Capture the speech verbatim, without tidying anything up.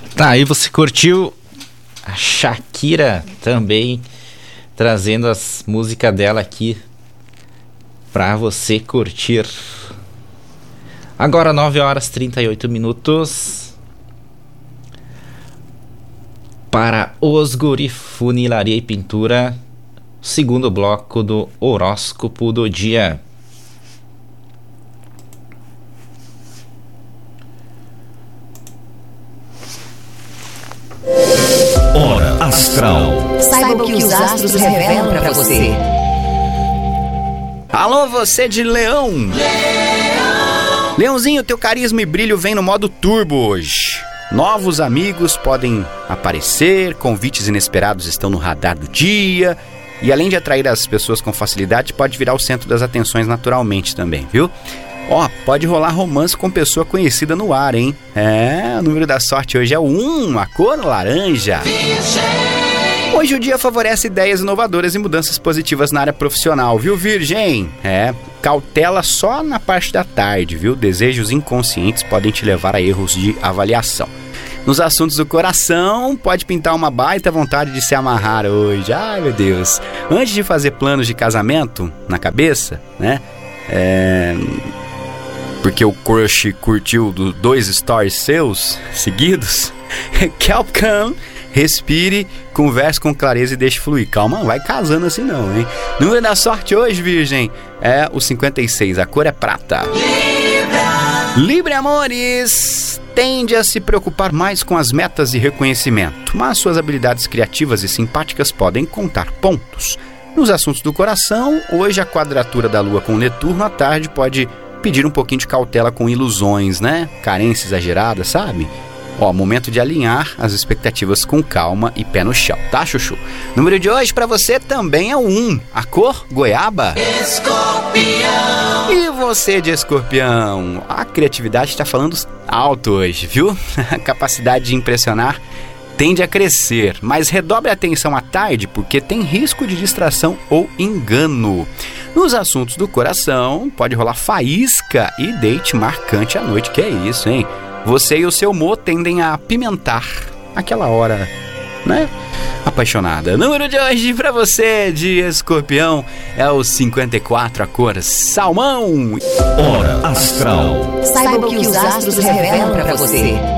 Tá, aí você curtiu a Shakira também, trazendo as músicas dela aqui pra você curtir. Agora nove horas e trinta e oito minutos. Para os Guri Funilaria e Pintura, segundo bloco do horóscopo do dia. Hora Astral. Saiba o que os astros revelam pra você. Alô, você de Leão. Leão. Leãozinho, teu carisma e brilho vem no modo turbo hoje. Novos amigos podem aparecer, convites inesperados estão no radar do dia. E além de atrair as pessoas com facilidade, pode virar o centro das atenções naturalmente também, viu? Ó, pode rolar romance com pessoa conhecida no ar, hein? É, o número da sorte hoje é o um, a cor laranja. Hoje o dia favorece ideias inovadoras e mudanças positivas na área profissional, viu, Virgem? É, cautela só na parte da tarde, viu? Desejos inconscientes podem te levar a erros de avaliação. Nos assuntos do coração, pode pintar uma baita vontade de se amarrar hoje. Ai, meu Deus. Antes de fazer planos de casamento na cabeça, né? É... Porque o crush curtiu do dois stories seus seguidos. Calm, respire, converse com clareza e deixe fluir. Calma, não vai casando assim não, hein? Número da sorte hoje, Virgem, é o cinquenta e seis. A cor é prata. Libra! Libra, amores! Tende a se preocupar mais com as metas e reconhecimento, mas suas habilidades criativas e simpáticas podem contar pontos. Nos assuntos do coração, hoje a quadratura da Lua com Netuno à tarde pode pedir um pouquinho de cautela com ilusões, né? Carência exagerada, sabe? Ó, momento de alinhar as expectativas com calma e pé no chão, tá, Chuchu? Número de hoje pra você também é o um. A cor, goiaba. Escorpião. E você de Escorpião? A criatividade tá falando alto hoje, viu? A capacidade de impressionar tende a crescer, mas redobre a atenção à tarde porque tem risco de distração ou engano. Nos assuntos do coração, pode rolar faísca e date marcante à noite. Que é isso, hein? Você e o seu amor tendem a apimentar aquela hora, né? Apaixonada. Número de hoje pra você de Escorpião é o cinquenta e quatro, a cor salmão. Hora Astral. Saiba o que os astros revelam pra você.